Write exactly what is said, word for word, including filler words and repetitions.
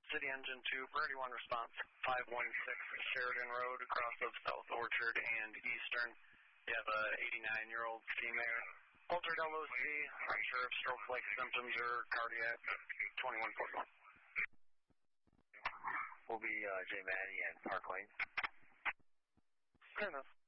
City Engine two, Birdie one response, five one six Sheridan Road, across of South Orchard and Eastern. You have a eighty-nine-year-old female. Altered L O C, unsure if stroke-like symptoms or cardiac, twenty-one forty-one. Will be uh, J. Maddie and Park Lane. Fair enough.